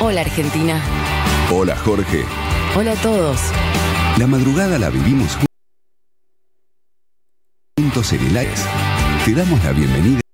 Hola Argentina. Hola Jorge. Hola a todos. La madrugada la vivimos juntos en el aire. Te damos la bienvenida.